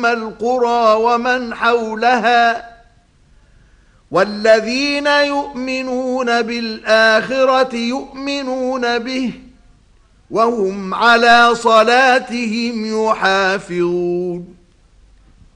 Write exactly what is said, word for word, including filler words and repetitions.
أم القرى ومن حولها والذين يؤمنون بالآخرة يؤمنون به وهم على صلاتهم يحافظون